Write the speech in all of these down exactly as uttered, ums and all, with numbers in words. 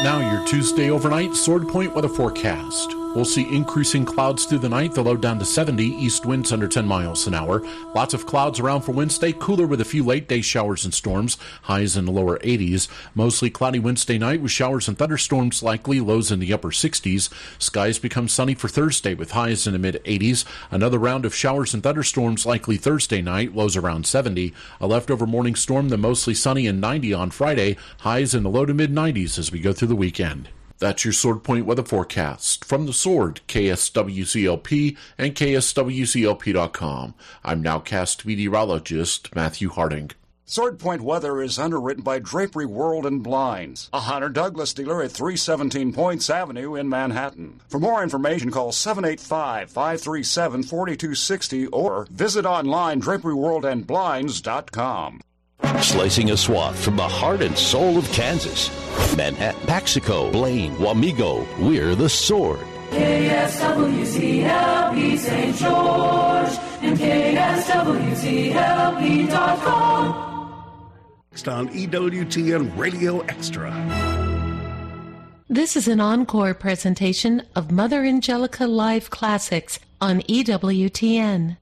Now your Tuesday overnight Sword Point weather forecast. We'll see increasing clouds through the night, the low down to seventy, east winds under ten miles an hour. Lots of clouds around for Wednesday, cooler with a few late day showers and storms, highs in the lower eighties. Mostly cloudy Wednesday night with showers and thunderstorms likely, lows in the upper sixties. Skies become sunny for Thursday with highs in the mid eighties. Another round of showers and thunderstorms likely Thursday night, lows around seventy. A leftover morning storm, then mostly sunny and ninety on Friday, highs in the low to mid nineties as we go through the weekend. That's your Sword Point weather forecast. From the Sword, K S W C L P and K S W C L P dot com. I'm nowcast meteorologist Matthew Harding. Sword Point weather is underwritten by Drapery World and Blinds, a Hunter Douglas dealer at three seventeen Points Avenue in Manhattan. For more information, call seven eight five, five three seven, four two six zero or visit online drapery world and blinds dot com. Slicing a swath from the heart and soul of Kansas. Manhattan, Paxico, Blaine, Wamego, we're the Sword. K S W C L P Saint George and K S W C L P dot com. Next on E W T N Radio Extra. This is an encore presentation of Mother Angelica Live Classics on E W T N.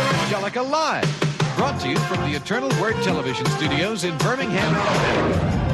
Live, brought to you from the Eternal Word Television Studios in Birmingham, Alabama.